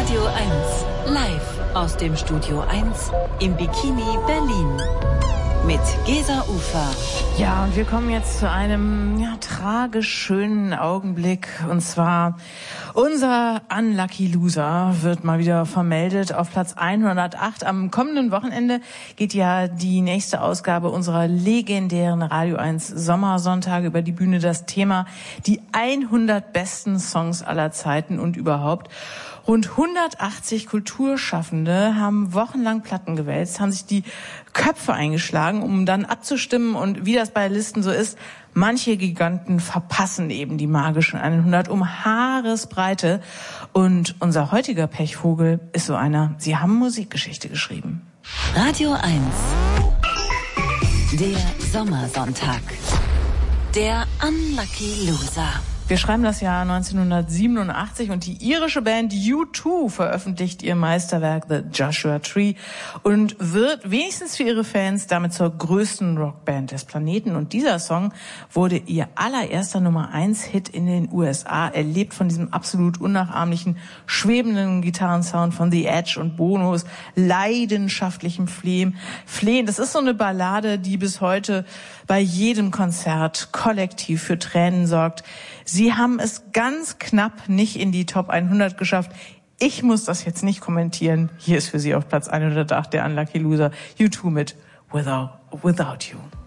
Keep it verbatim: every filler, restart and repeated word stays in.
Radio eins, live aus dem Studio eins im Bikini Berlin. Mit Gesa Ufer. Ja, und wir kommen jetzt zu einem ja, tragisch schönen Augenblick. Und zwar unser Unlucky Loser wird mal wieder vermeldet auf Platz hundertacht. Am kommenden Wochenende geht ja die nächste Ausgabe unserer legendären Radio eins Sommersonntage über die Bühne. Das Thema die hundert besten Songs aller Zeiten und überhaupt. Rund hundertachtzig Kulturschaffende haben wochenlang Platten gewälzt, haben sich die Köpfe eingeschlagen, um dann abzustimmen. Und wie das bei Listen so ist, manche Giganten verpassen eben die magischen hundert um Haaresbreite. Und unser heutiger Pechvogel ist so einer. Sie haben Musikgeschichte geschrieben. Radio eins. Der Sommersonntag. Der Unlucky Loser. Wir schreiben das Jahr neunzehnhundertsiebenundachtzig und die irische Band U zwei veröffentlicht ihr Meisterwerk The Joshua Tree und wird wenigstens für ihre Fans damit zur größten Rockband des Planeten. Und dieser Song wurde ihr allererster Nummer eins Hit in den U S A, erlebt von diesem absolut unnachahmlichen, schwebenden Gitarrensound von The Edge und Bonos leidenschaftlichem Flehen. Flehen. Das ist so eine Ballade, die bis heute bei jedem Konzert kollektiv für Tränen sorgt. Sie haben es ganz knapp nicht in die Top hundert geschafft. Ich muss das jetzt nicht kommentieren. Hier ist für Sie auf Platz hundertacht der Unlucky Loser U zwei mit Without, Without You.